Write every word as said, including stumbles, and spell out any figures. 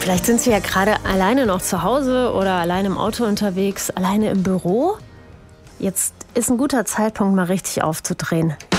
Vielleicht sind Sie ja gerade alleine noch zu Hause oder alleine im Auto unterwegs, alleine im Büro. Jetzt ist ein guter Zeitpunkt, mal richtig aufzudrehen.